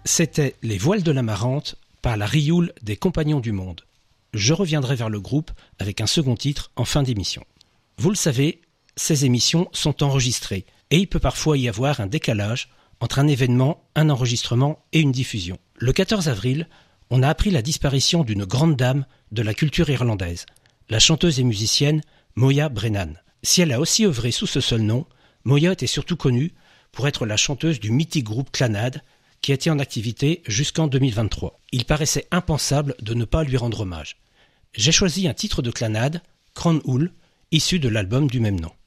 C'était Les Voiles de l'Amarante par la Rioule des Compagnons du Monde. Je reviendrai vers le groupe avec un second titre en fin d'émission. Vous le savez, ces émissions sont enregistrées et il peut parfois y avoir un décalage entre un événement, un enregistrement et une diffusion. Le 14 avril, on a appris la disparition d'une grande dame de la culture irlandaise, la chanteuse et musicienne Moya Brennan. Si elle a aussi œuvré sous ce seul nom, Moya était surtout connue pour être la chanteuse du mythique groupe Clannad, qui était en activité jusqu'en 2023. Il paraissait impensable de ne pas lui rendre hommage. J'ai choisi un titre de Clannad, Crown Hool, issu de l'album du même nom.